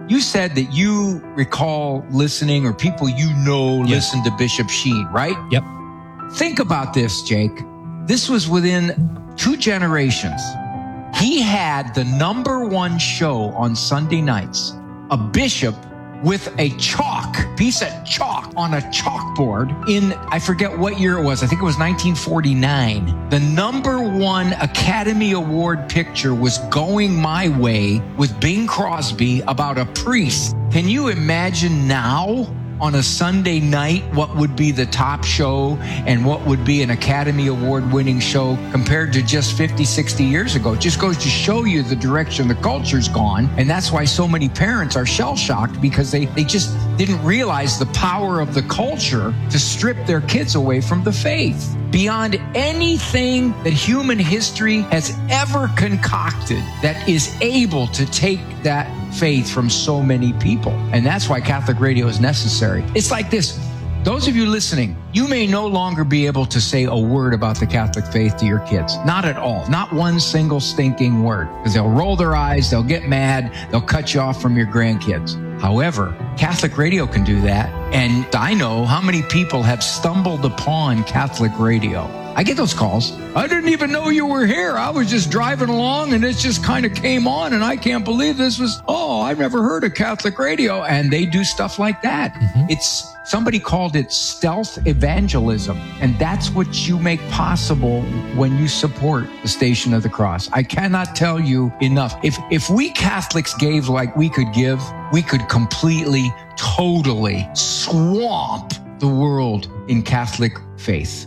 You said that you recall listening, or people you know listen to Bishop Sheen, right? Yep. Think about this, Jake. This was within 2 generations. He had the #1 show on Sunday nights, a bishop with a piece of chalk on a chalkboard in, I forget what year it was. I think it was 1949. The #1 Academy Award picture was Going My Way with Bing Crosby about a priest. Can you imagine now on a Sunday night what would be the top show and what would be an Academy Award winning show compared to just 50, 60 years ago? It just goes to show you the direction the culture's gone. And that's why so many parents are shell-shocked, because they just didn't realize the power of the culture to strip their kids away from the faith. Beyond anything that human history has ever concocted that is able to take that faith from so many people. And that's why Catholic radio is necessary. It's like this. Those of you listening, you may no longer be able to say a word about the Catholic faith to your kids. Not at all. Not one single stinking word. Because they'll roll their eyes, they'll get mad, they'll cut you off from your grandkids. However, Catholic radio can do that. And I know how many people have stumbled upon Catholic radio. I get those calls. I didn't even know you were here. I was just driving along and it just kind of came on, and I can't believe this was, I've never heard of Catholic radio. And they do stuff like that. Mm-hmm. Somebody called it stealth evangelism. And that's what you make possible when you support the Station of the Cross. I cannot tell you enough. If we Catholics gave like we could give, we could completely, totally swamp the world in Catholic faith.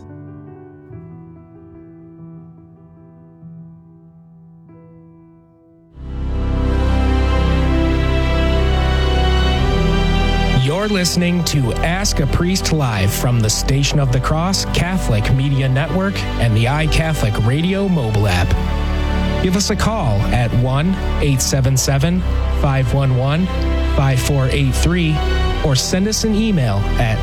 You're listening to Ask a Priest Live from the Station of the Cross Catholic Media Network and the iCatholic Radio mobile app. Give us a call at 1-877-511-5483 or send us an email at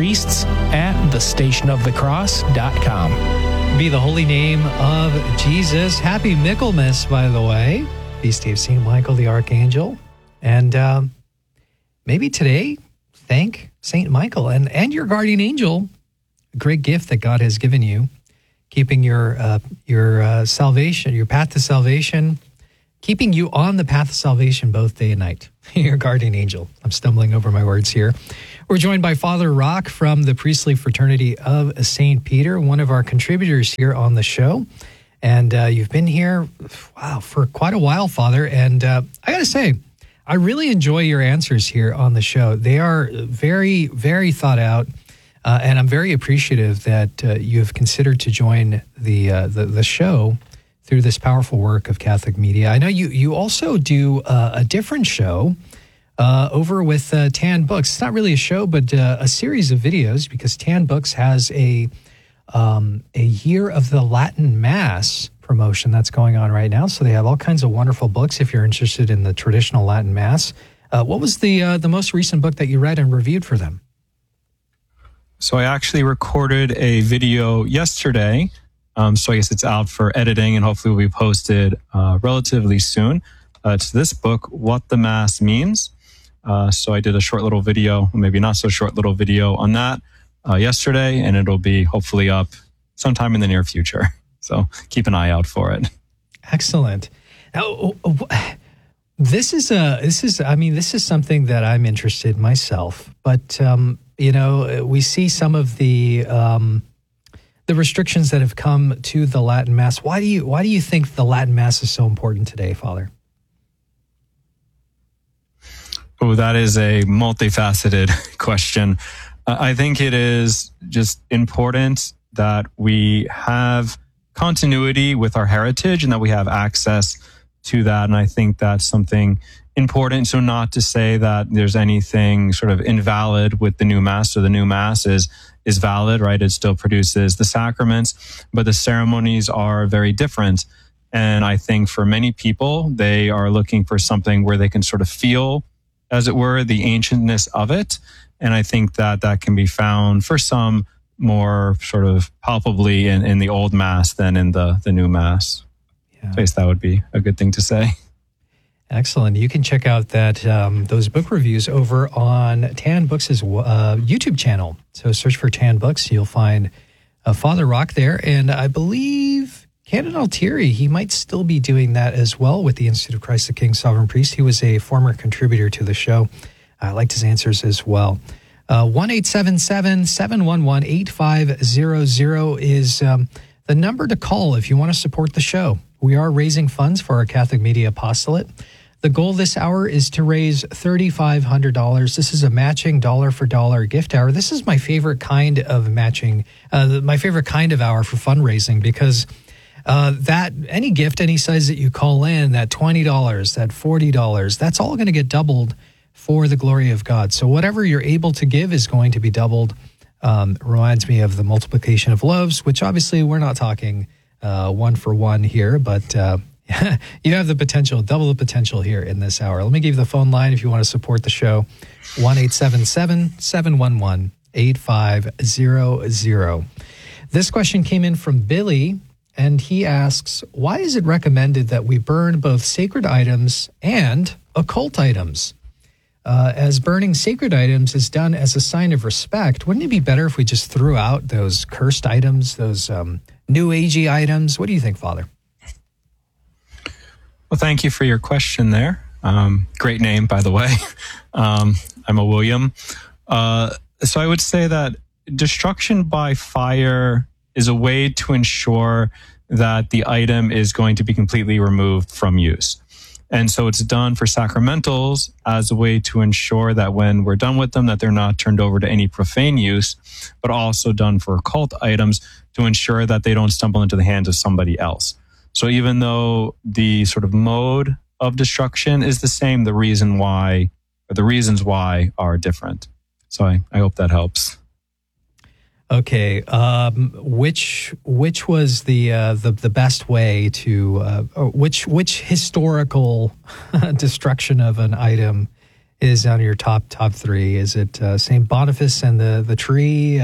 priests@thestationofthecross.com. Be the holy name of Jesus. Happy Michaelmas, by the way. Feast day of St. Michael the Archangel. And maybe today, thank St. Michael and your guardian angel, a great gift that God has given you, keeping your salvation, your path to salvation, keeping you on the path of salvation both day and night. Your guardian angel. I'm stumbling over my words here. We're joined by Father Rock from the Priestly Fraternity of St. Peter, one of our contributors here on the show. And you've been here, for quite a while, Father. And I got to say, I really enjoy your answers here on the show. They are very, very thought out, and I'm very appreciative that you have considered to join the show through this powerful work of Catholic media. I know you also do a different show over with Tan Books. It's not really a show, but a series of videos, because Tan Books has a Year of the Latin Mass promotion that's going on right now. So they have all kinds of wonderful books if you're interested in the traditional Latin Mass. What was the most recent book that you read and reviewed for them? So I actually recorded a video yesterday. So I guess it's out for editing and hopefully will be posted relatively soon. It's this book, What the Mass Means. So I did a short little video, maybe not so short little video on that yesterday, and it'll be hopefully up sometime in the near future. So keep an eye out for it. Excellent. Now, this is something that I'm interested in myself, but we see some of the restrictions that have come to the Latin Mass. Why do you think the Latin Mass is so important today, Father? Oh, that is a multifaceted question. I think it is just important that we have continuity with our heritage and that we have access to that. And I think that's something important. So not to say that there's anything sort of invalid with the new Mass. So the new Mass is valid, right? It still produces the sacraments, but the ceremonies are very different. And I think for many people, they are looking for something where they can sort of feel, as it were, the ancientness of it. And I think that can be found for some more sort of palpably in the old Mass than in the new Mass. Yeah. I guess that would be a good thing to say. Excellent. You can check out those book reviews over on Tan Books' YouTube channel. So search for Tan Books. You'll find Father Rock there. And I believe Canon Altieri, he might still be doing that as well with the Institute of Christ the King Sovereign Priest. He was a former contributor to the show. I liked his answers as well. 1-877-711-8500 is the number to call if you want to support the show. We are raising funds for our Catholic Media Apostolate. The goal this hour is to raise $3,500. This is a matching dollar-for-dollar gift hour. This is my favorite kind of matching, my favorite kind of hour for fundraising, because that any gift, any size that you call in, that $20, that $40, that's all going to get doubled for the glory of God. So whatever you're able to give is going to be doubled. Reminds me of the multiplication of loaves, which obviously we're not talking one for one here, but you have the potential, double the potential here in this hour. Let me give you the phone line if you want to support the show. 1-877-711-8500. This question came in from Billy, and he asks, why is it recommended that we burn both sacred items and occult items? As burning sacred items is done as a sign of respect, wouldn't it be better if we just threw out those cursed items, those new agey items? What do you think, Father? Well, thank you for your question there. Great name, by the way. I'm a William. So I would say that destruction by fire is a way to ensure that the item is going to be completely removed from use. And so it's done for sacramentals as a way to ensure that when we're done with them, that they're not turned over to any profane use, but also done for occult items to ensure that they don't stumble into the hands of somebody else. So even though the sort of mode of destruction is the same, the reasons why are different. So I hope that helps. Okay, which was the best way to which historical destruction of an item is on your top three? Is it St. Boniface and the tree?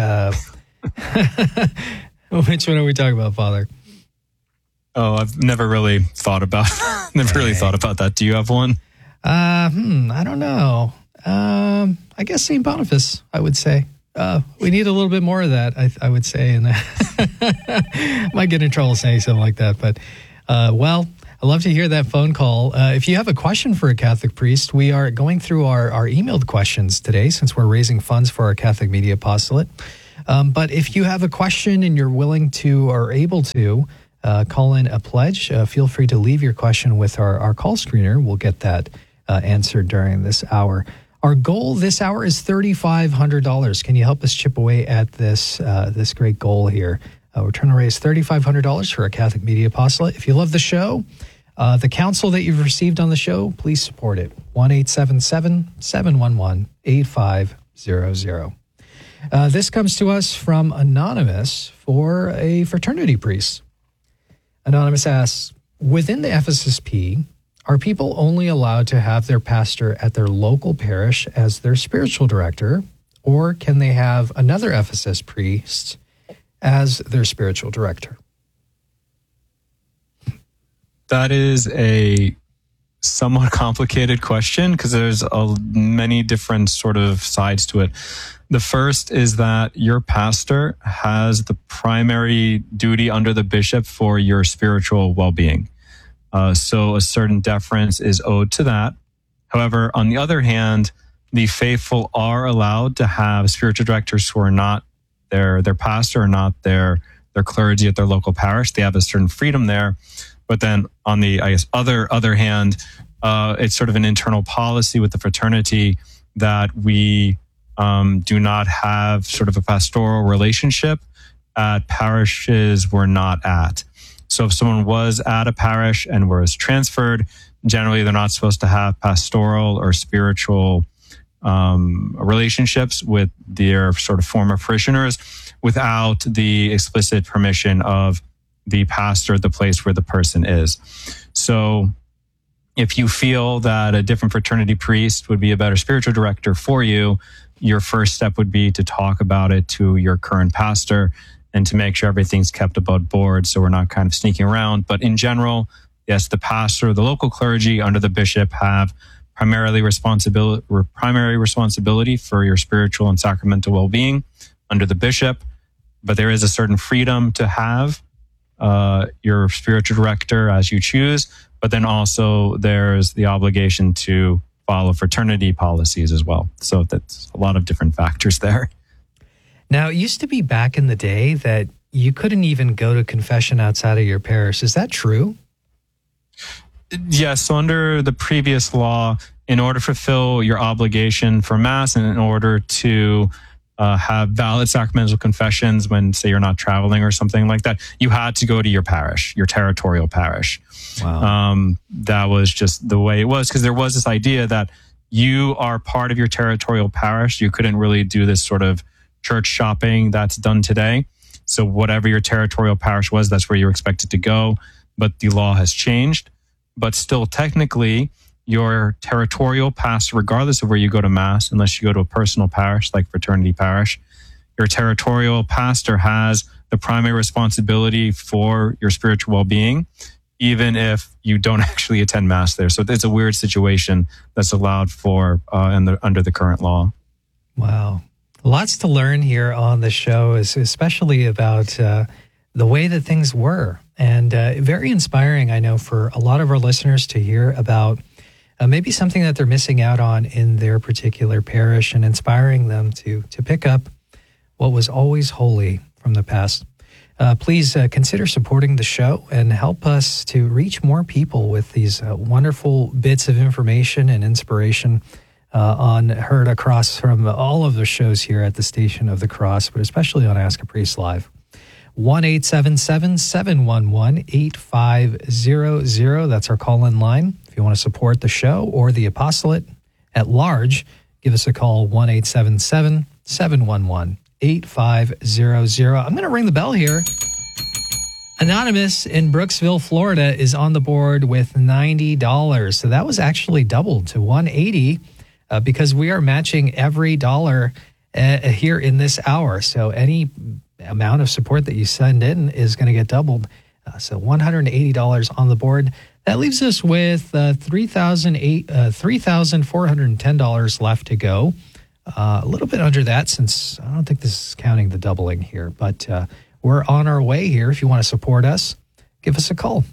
Which one are we talking about, Father? Oh, I've never really thought about that. Do you have one? I don't know. I guess St. Boniface, I would say. We need a little bit more of that, I would say. And might get in trouble saying something like that. But, well, I'd love to hear that phone call. If you have a question for a Catholic priest, we are going through our emailed questions today since we're raising funds for our Catholic Media Apostolate. But if you have a question and you're willing to or able to call in a pledge, feel free to leave your question with our call screener. We'll get that answered during this hour. Our goal this hour is $3,500. Can you help us chip away at this great goal here? We're trying to raise $3,500 for a Catholic Media Apostolate. If you love the show, the counsel that you've received on the show, please support it. 1-877-711-8500. This comes to us from Anonymous for a fraternity priest. Anonymous asks, within the FSSP, are people only allowed to have their pastor at their local parish as their spiritual director, or can they have another FSS priest as their spiritual director? That is a somewhat complicated question because there's many different sort of sides to it. The first is that your pastor has the primary duty under the bishop for your spiritual well-being. So a certain deference is owed to that. However, on the other hand, the faithful are allowed to have spiritual directors who are not their pastor or not their clergy at their local parish. They have a certain freedom there. But then on the, other hand, it's sort of an internal policy with the fraternity that we do not have sort of a pastoral relationship at parishes we're not at. So if someone was at a parish and was transferred, generally they're not supposed to have pastoral or spiritual relationships with their sort of former parishioners without the explicit permission of the pastor at the place where the person is. So if you feel that a different fraternity priest would be a better spiritual director for you, your first step would be to talk about it to your current pastor and to make sure everything's kept above board so we're not kind of sneaking around. But in general, yes, the pastor, the local clergy under the bishop have primary responsibility for your spiritual and sacramental well-being under the bishop, but there is a certain freedom to have your spiritual director as you choose, but then also there's the obligation to follow fraternity policies as well. So that's a lot of different factors there. Now, it used to be back in the day that you couldn't even go to confession outside of your parish. Is that true? Yes. So under the previous law, in order to fulfill your obligation for Mass and in order to have valid sacramental confessions when, say, you're not traveling or something like that, you had to go to your parish, your territorial parish. Wow. That was just the way it was, because there was this idea that you are part of your territorial parish. You couldn't really do this sort of church shopping that's done today. So whatever your territorial parish was, that's where you're expected to go. But the law has changed. But still, technically, your territorial pastor, regardless of where you go to Mass, unless you go to a personal parish like fraternity parish, your territorial pastor has the primary responsibility for your spiritual well-being, even if you don't actually attend Mass there. So it's a weird situation that's allowed for under the current law. Wow. Lots to learn here on the show, especially about the way that things were. And very inspiring, I know, for a lot of our listeners to hear about maybe something that they're missing out on in their particular parish, and inspiring them to pick up what was always holy from the past. Please consider supporting the show and help us to reach more people with these wonderful bits of information and inspiration heard across from all of the shows here at the Station of the Cross, but especially on Ask a Priest Live. 1-877-711-8500. That's our call-in line. If you want to support the show or the apostolate at large, give us a call, 1-877-711-8500. I'm going to ring the bell here. Anonymous in Brooksville, Florida is on the board with $90. So that was actually doubled to $180 because we are matching every dollar here in this hour. So any amount of support that you send in is going to get doubled. So $180 on the board. That leaves us with $3,410 left to go. A little bit under that, since I don't think this is counting the doubling here, but we're on our way here. If you want to support us, give us a call,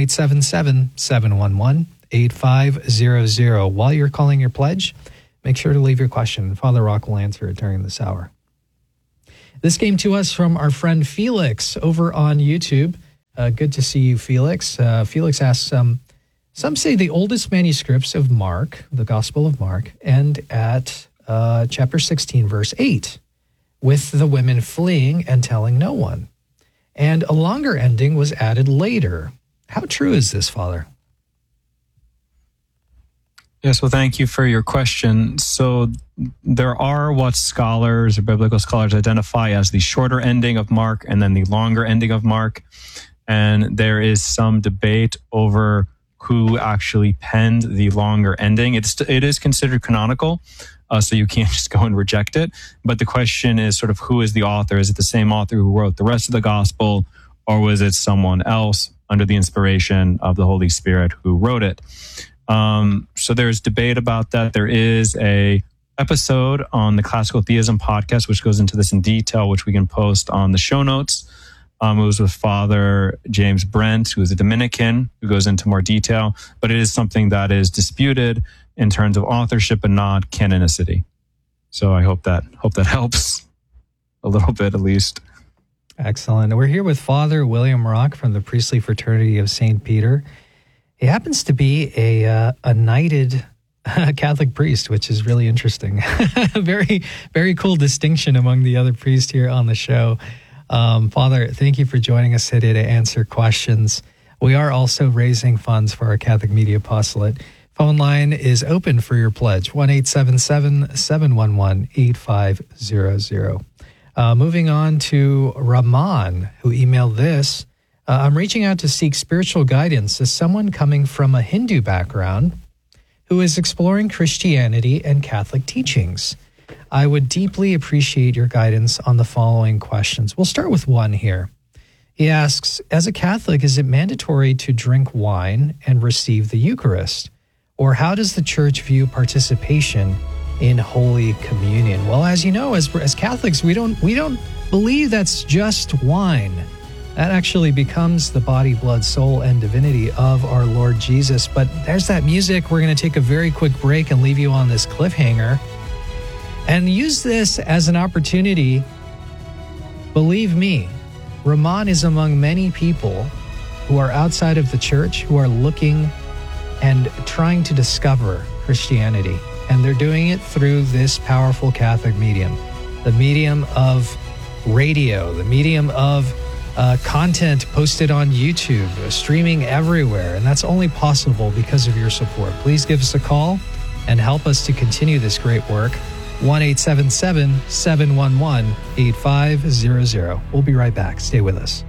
1-877-711-8500. While you're calling your pledge, make sure to leave your question. Father Rock will answer it during this hour. This came to us from our friend Felix over on YouTube. Good to see you, Felix. Felix asks, some say the oldest manuscripts of Mark, the Gospel of Mark, end at chapter 16, verse 8, with the women fleeing and telling no one. And a longer ending was added later. How true is this, Father? Yes, well, thank you for your question. So there are what scholars or biblical scholars identify as the shorter ending of Mark and then the longer ending of Mark. And there is some debate over who actually penned the longer ending. It is considered canonical, so you can't just go and reject it. But the question is sort of, who is the author? Is it the same author who wrote the rest of the gospel, or was it someone else under the inspiration of the Holy Spirit who wrote it? So there's debate about that. There is a episode on the Classical Theism podcast, which goes into this in detail, which we can post on the show notes. It was with Father James Brent, who is a Dominican, who goes into more detail, but it is something that is disputed in terms of authorship and not canonicity. So I hope that helps a little bit, at least. Excellent. We're here with Father William Rock from the Priestly Fraternity of St. Peter. He happens to be a knighted Catholic priest, which is really interesting. Very, very cool distinction among the other priests here on the show. Father, thank you for joining us today to answer questions. We are also raising funds for our Catholic Media Apostolate. Phone line is open for your pledge, 1-877-711-8500. Moving on to Rahman, who emailed this. I'm reaching out to seek spiritual guidance as someone coming from a Hindu background who is exploring Christianity and Catholic teachings. I would deeply appreciate your guidance on the following questions. We'll start with one here. He asks, as a Catholic, is it mandatory to drink wine and receive the Eucharist? Or how does the Church view participation in Holy Communion? Well, as you know, as Catholics, we don't believe that's just wine. That actually becomes the body, blood, soul, and divinity of our Lord Jesus. But there's that music. We're going to take a very quick break and leave you on this cliffhanger and use this as an opportunity. Believe me, Ramon is among many people who are outside of the church, who are looking and trying to discover Christianity. And they're doing it through this powerful Catholic medium, the medium of radio, the medium of content posted on YouTube, streaming everywhere. And that's only possible because of your support. Please give us a call and help us to continue this great work. 1-877-711-8500. We'll be right back. Stay with us.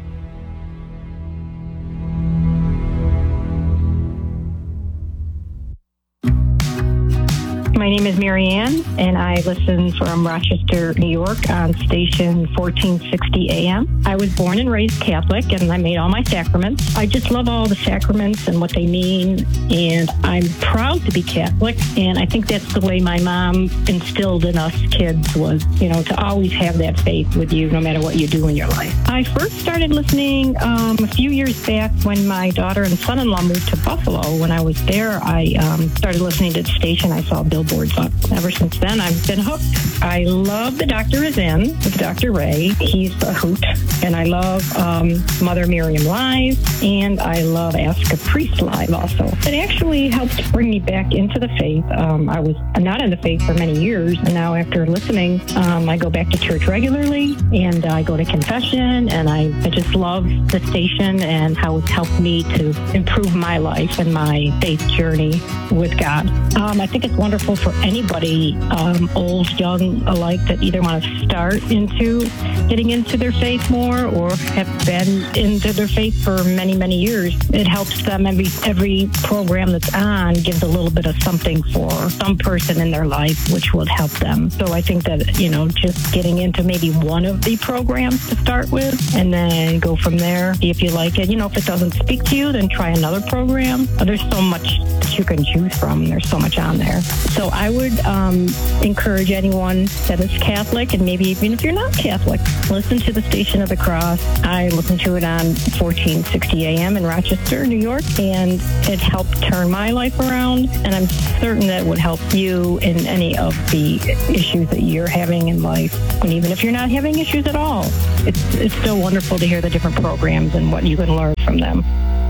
My name is Mary Ann, and I listen from Rochester, New York on station 1460 AM. I was born and raised Catholic, and I made all my sacraments. I just love all the sacraments and what they mean, and I'm proud to be Catholic, and I think that's the way my mom instilled in us kids was, to always have that faith with you no matter what you do in your life. I first started listening a few years back when my daughter and son-in-law moved to Buffalo. When I was there, I started listening to the station. I saw billboards up. Ever since then, I've been hooked. I love The Doctor Is In with Dr. Ray. He's a hoot. And I love Mother Miriam Live, and I love Ask a Priest Live also. It actually helped bring me back into the faith. I was not in the faith for many years, and now after listening, I go back to church regularly, and I go to confession, and I just love the station and how it's helped me to improve my life and my faith journey with God. I think it's wonderful for anybody, old, young alike, that either want to start into getting into their faith more or have been into their faith for many, many years. It helps them. Every program that's on gives a little bit of something for some person in their life, which will help them. So I think that, just getting into maybe one of the programs to start with and then go from there. See if you like it. If it doesn't speak to you, then try another program. There's so much that you can choose from. There's so much on there. So I would encourage anyone that is Catholic, and maybe even if you're not Catholic, listen to the Station of the Cross. I listen to it on 1460 AM in Rochester, New York, and it helped turn my life around, and I'm certain that it would help you in any of the issues that you're having in life. And even if you're not having issues at all, it's still wonderful to hear the different programs and what you can learn from them.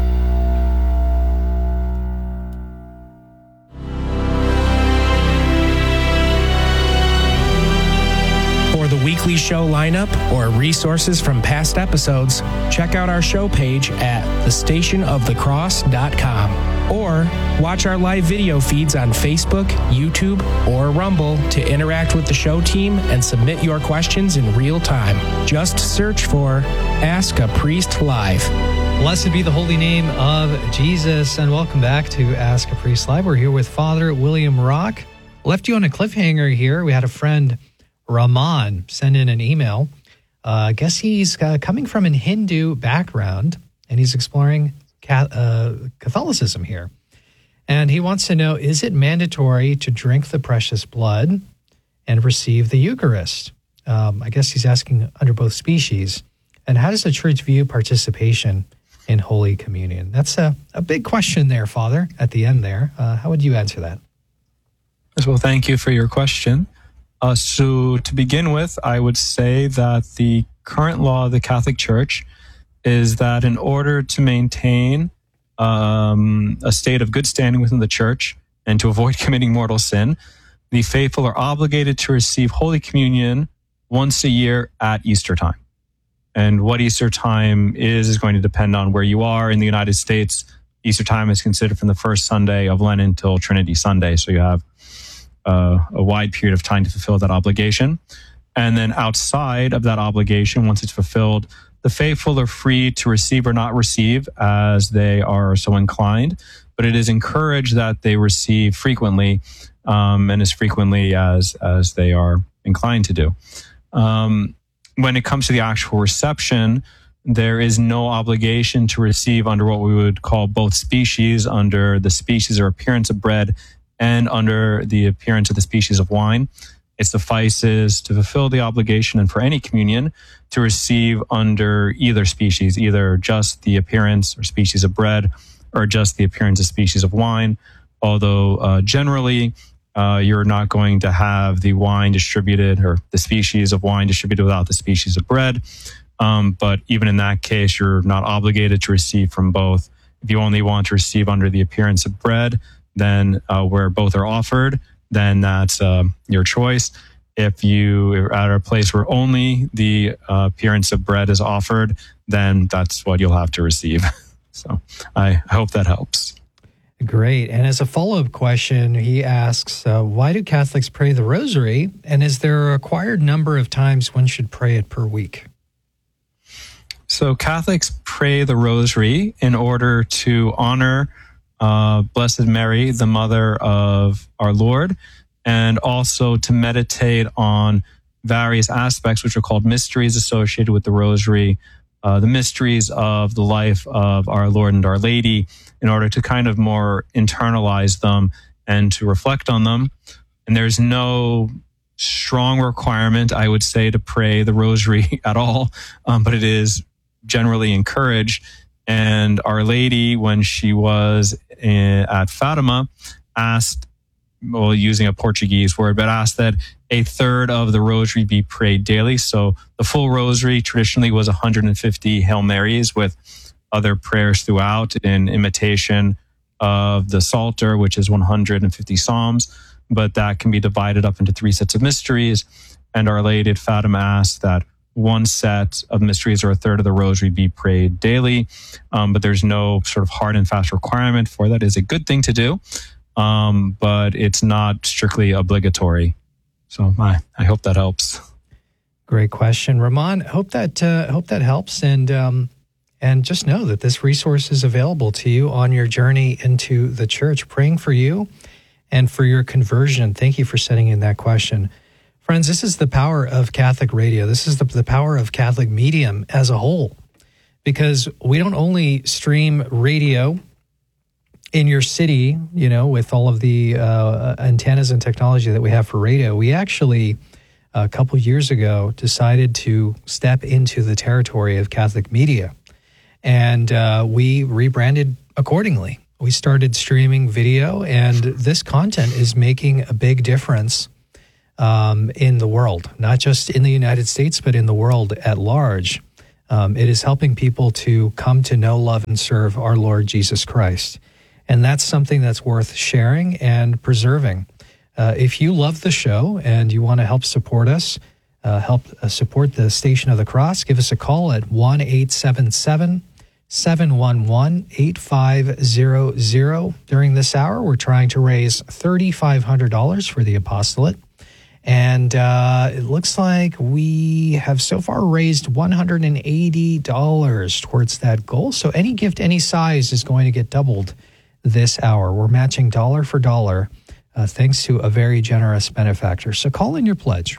Weekly show lineup or resources from past episodes, check out our show page at thestationofthecross.com or watch our live video feeds on Facebook, YouTube, or Rumble to interact with the show team and submit your questions in real time. Just search for Ask a Priest Live. Blessed be the holy name of Jesus, and welcome back to Ask a Priest Live. We're here with Father William Rock. Left you on a cliffhanger here. We had a friend, Rahman, send in an email. I guess he's coming from a Hindu background, and he's exploring Catholicism here. And he wants to know, is it mandatory to drink the precious blood and receive the Eucharist? I guess he's asking under both species. And how does the church view participation in Holy Communion? That's a big question there, Father, at the end there. How would you answer that? Well, thank you for your question. So to begin with, I would say that the current law of the Catholic Church is that in order to maintain a state of good standing within the Church and to avoid committing mortal sin, the faithful are obligated to receive Holy Communion once a year at Easter time. And what Easter time is going to depend on where you are. In the United States, Easter time is considered from the first Sunday of Lent until Trinity Sunday. So you have a wide period of time to fulfill that obligation. And then outside of that obligation, once it's fulfilled, the faithful are free to receive or not receive as they are so inclined. But it is encouraged that they receive frequently and as frequently as they are inclined to do. When it comes to the actual reception, there is no obligation to receive under what we would call both species, under the species or appearance of bread and under the appearance of the species of wine. It suffices to fulfill the obligation and for any communion to receive under either species, either just the appearance or species of bread or just the appearance of species of wine. Although generally, you're not going to have the wine distributed or the species of wine distributed without the species of bread. But even in that case, you're not obligated to receive from both. If you only want to receive under the appearance of bread, then where both are offered, then that's your choice. If you are at a place where only the appearance of bread is offered, then that's what you'll have to receive. So I hope that helps. Great. And as a follow-up question, he asks, why do Catholics pray the rosary? And is there a required number of times one should pray it per week? So Catholics pray the rosary in order to honor Blessed Mary, the Mother of our Lord, and also to meditate on various aspects which are called mysteries associated with the rosary, the mysteries of the life of our Lord and Our Lady, in order to kind of more internalize them and to reflect on them. And there's no strong requirement, I would say, to pray the rosary at all, but it is generally encouraged. And Our Lady, when she was at Fatima, asked, well, using a Portuguese word, but asked that a third of the rosary be prayed daily. So the full rosary traditionally was 150 Hail Marys with other prayers throughout in imitation of the Psalter, which is 150 Psalms, but that can be divided up into 3 sets of mysteries. And Our Lady at Fatima asked that one set of mysteries or a third of the rosary be prayed daily. But there's no sort of hard and fast requirement for that. It's a good thing to do, but it's not strictly obligatory. So I hope that helps. Great question, Ramon. Hope that helps. And just know that this resource is available to you on your journey into the church, praying for you and for your conversion. Thank you for sending in that question. Friends, this is the power of Catholic radio. This is the power of Catholic Medium as a whole, because we don't only stream radio in your city, you know, with all of the antennas and technology that we have for radio. We actually, a couple years ago, decided to step into the territory of Catholic media, and we rebranded accordingly. We started streaming video, and this content is making a big difference in the world, not just in the United States, but in the world at large. It is helping people to come to know, love, and serve our Lord Jesus Christ. And that's something that's worth sharing and preserving. If you love the show and you want to help support us, help support the Station of the Cross, give us a call at 1-877-711-8500. During this hour, we're trying to raise $3,500 for the apostolate. And it looks like we have so far raised $180 towards that goal. So any gift, any size is going to get doubled this hour. We're matching dollar for dollar, thanks to a very generous benefactor. So call in your pledge,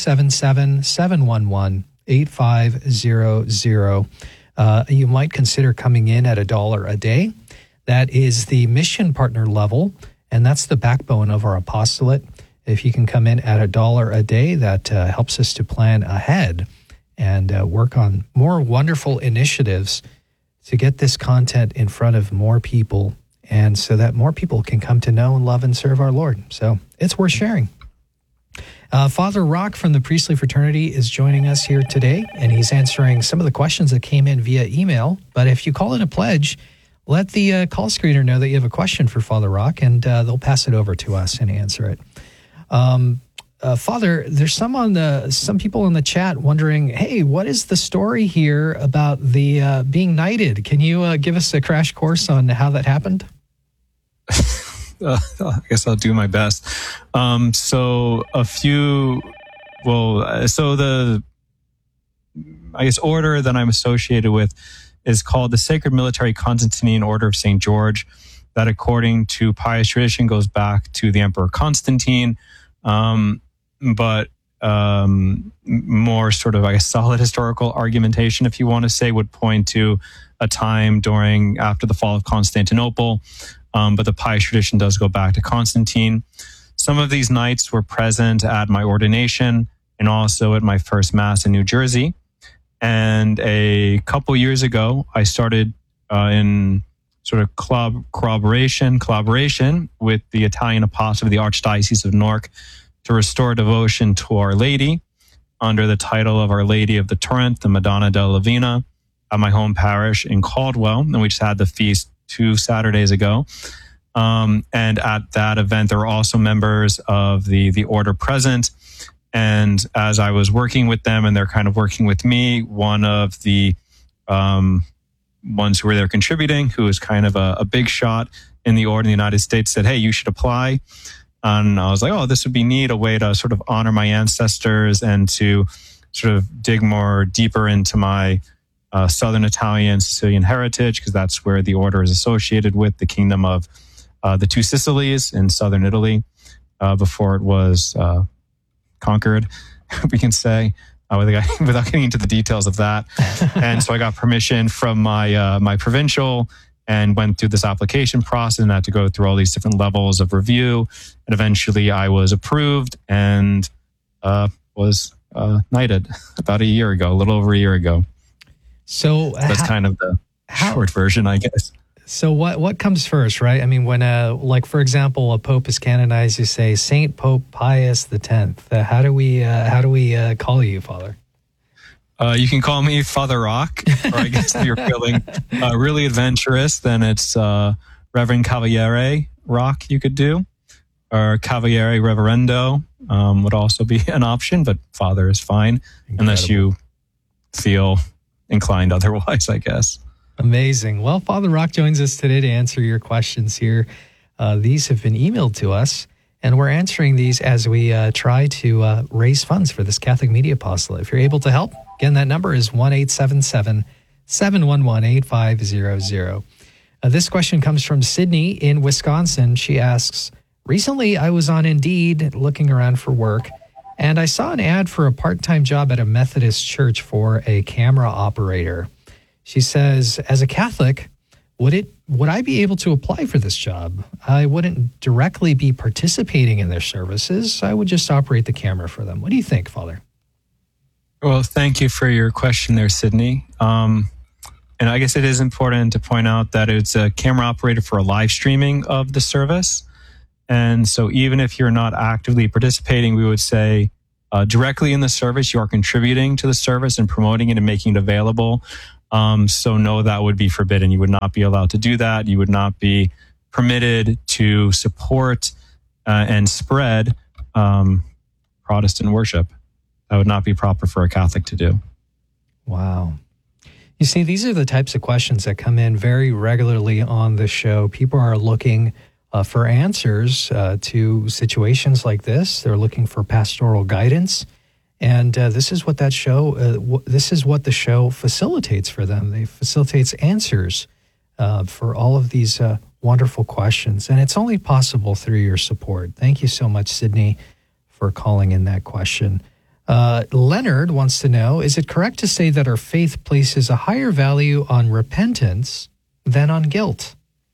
1-877-711-8500. You might consider coming in at $1 a day. That is the mission partner level, and that's the backbone of our apostolate. If you can come in at $1 a day, that helps us to plan ahead and work on more wonderful initiatives to get this content in front of more people, and so that more people can come to know and love and serve our Lord. So it's worth sharing. Father Rock from the Priestly Fraternity is joining us here today, and he's answering some of the questions that came in via email. But if you call in a pledge, let the call screener know that you have a question for Father Rock, and they'll pass it over to us and answer it. Father, there's some people in the chat wondering, hey, what is the story here about the being knighted? Can you give us a crash course on how that happened? I guess I'll do my best. So the order that I'm associated with is called the Sacred Military Constantinian Order of St. George, that according to pious tradition goes back to the Emperor Constantine. But more sort of, I guess, solid historical argumentation, if you want to say, would point to a time after the fall of Constantinople. But the pious tradition does go back to Constantine. Some of these nights were present at my ordination and also at my first Mass in New Jersey. And a couple years ago, I started in sort of collaboration with the Italian Apostolate of the Archdiocese of Newark to restore devotion to Our Lady under the title of Our Lady of the Torrent, the Madonna della Lavina, at my home parish in Caldwell. And we just had the feast 2 Saturdays ago. And at that event, there were also members of the order present. And as I was working with them and they're kind of working with me, one of the ones who were there contributing, who was kind of a big shot in the order in the United States, said, "Hey, you should apply." And I was like, "Oh, this would be neat, a way to sort of honor my ancestors and to sort of dig more deeper into my Southern Italian, Sicilian heritage, because that's where the order is associated with the kingdom of the Two Sicilies in southern Italy before it was conquered, we can say, without getting into the details of that." And so I got permission from my provincial and went through this application process and had to go through all these different levels of review. And eventually I was approved and was knighted about a little over a year ago. So that's kind of the short version, I guess. So what comes first, right? I mean, when like for example, a pope is canonized, you say Saint Pope Pius X. How do we call you, Father? You can call me Father Rock, or I guess if you're feeling really adventurous, then it's Reverend Cavaliere Rock. You could do, or Cavaliere Reverendo would also be an option, but Father is fine. Incredible. Unless you feel inclined otherwise, I guess. Amazing. Well, Father Rock joins us today to answer your questions here. These have been emailed to us, and we're answering these as we try to raise funds for this Catholic Media Apostolate. If you're able to help, again, that number is 1-877-711-8500. This question comes from Sydney in Wisconsin. She asks, "Recently, I was on Indeed looking around for work, and I saw an ad for a part-time job at a Methodist church for a camera operator." She says, "As a Catholic, would I be able to apply for this job? I wouldn't directly be participating in their services. I would just operate the camera for them." What do you think, Father? Well, thank you for your question there, Sydney. And I guess it is important to point out that it's a camera operator for a live streaming of the service. And so even if you're not actively participating, we would say directly in the service, you are contributing to the service and promoting it and making it available. So no, that would be forbidden. You would not be allowed to do that. You would not be permitted to support and spread Protestant worship. That would not be proper for a Catholic to do. Wow. You see, these are the types of questions that come in very regularly on the show. People are looking for answers to situations like this. They're looking for pastoral guidance. And this is what the show facilitates for them. It facilitates answers for all of these wonderful questions. And it's only possible through your support. Thank you so much, Sydney, for calling in that question. Leonard wants to know, is it correct to say that our faith places a higher value on repentance than on guilt?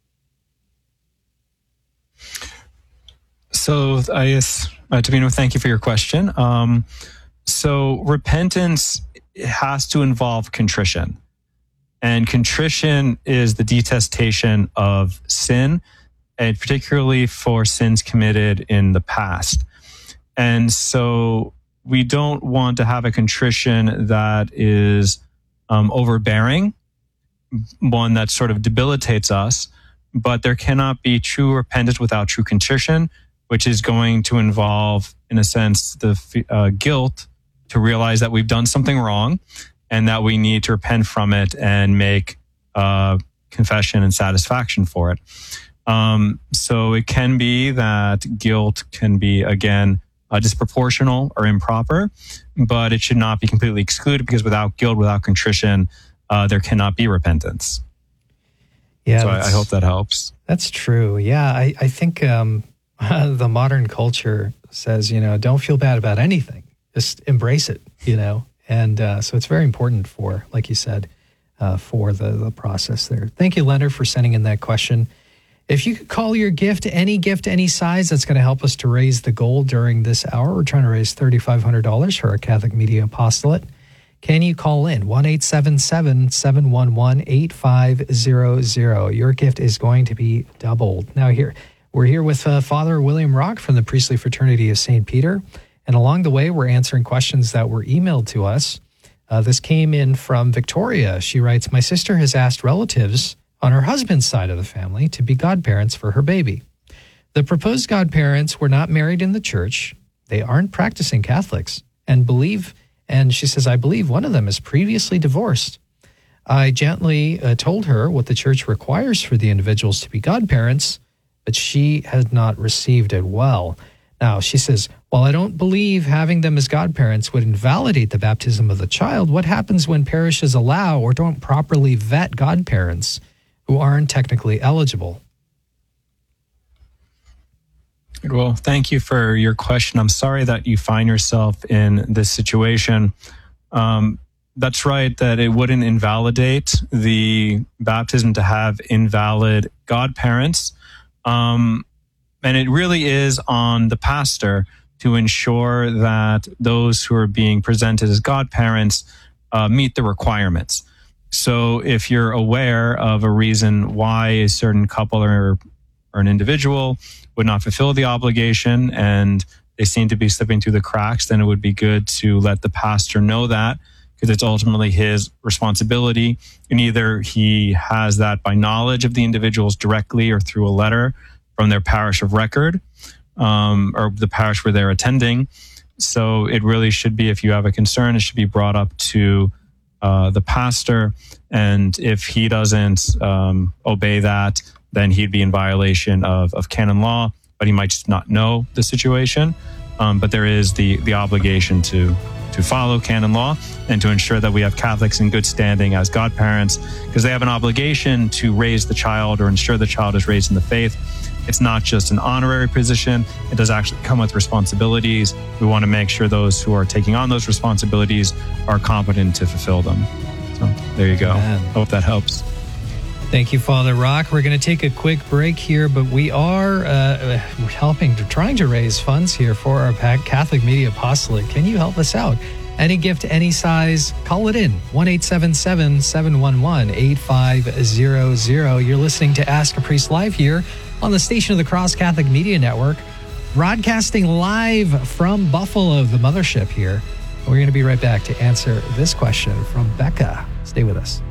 So I guess, Tabino, thank you for your question. So repentance has to involve contrition. And contrition is the detestation of sin, and particularly for sins committed in the past. And so we don't want to have a contrition that is overbearing, one that sort of debilitates us, but there cannot be true repentance without true contrition, which is going to involve, in a sense, the guilt to realize that we've done something wrong and that we need to repent from it and make confession and satisfaction for it. So it can be that guilt can be, again, disproportional or improper, but it should not be completely excluded, because without guilt, without contrition, there cannot be repentance. Yeah, so I hope that helps. That's true. Yeah, I think the modern culture says, don't feel bad about anything. just embrace it, And so it's very important for, like you said, for the process there. Thank you, Leonard, for sending in that question. If you could call your gift, any size, that's going to help us to raise the goal during this hour. We're trying to raise $3,500 for our Catholic Media Apostolate. Can you call in? 1-877-711-8500. Your gift is going to be doubled. Now, we're here with Father William Rock from the Priestly Fraternity of St. Peter. And along the way, we're answering questions that were emailed to us. This came in from Victoria. She writes, my sister has asked relatives on her husband's side of the family to be godparents for her baby. The proposed godparents were not married in the church. They aren't practicing Catholics and she says, I believe one of them is previously divorced. I gently told her what the church requires for the individuals to be godparents, but she has not received it well. Now, she says, while I don't believe having them as godparents would invalidate the baptism of the child, what happens when parishes allow or don't properly vet godparents who aren't technically eligible? Well, thank you for your question. I'm sorry that you find yourself in this situation. That's right, that it wouldn't invalidate the baptism to have invalid godparents. And it really is on the pastor to ensure that those who are being presented as godparents meet the requirements. So if you're aware of a reason why a certain couple or an individual would not fulfill the obligation and they seem to be slipping through the cracks, then it would be good to let the pastor know that, because it's ultimately his responsibility. And either he has that by knowledge of the individuals directly or through a letter from their parish of record, or the parish where they're attending. So it really should be, if you have a concern, it should be brought up to the pastor. And if he doesn't obey that, then he'd be in violation of canon law, but he might just not know the situation. But there is the obligation to follow canon law and to ensure that we have Catholics in good standing as godparents, because they have an obligation to raise the child or ensure the child is raised in the faith. It's not just an honorary position. It does actually come with responsibilities. We want to make sure those who are taking on those responsibilities are competent to fulfill them. So there you go. Amen. Hope that helps. Thank you, Father Rock. We're going to take a quick break here, but we are trying to raise funds here for our Catholic Media Apostolate. Can you help us out? Any gift, any size, call it in. 1-877-711-8500. You're listening to Ask a Priest Live here on the station of the Cross Catholic Media Network, broadcasting live from Buffalo, the mothership here. We're going to be right back to answer this question from Becca. Stay with us.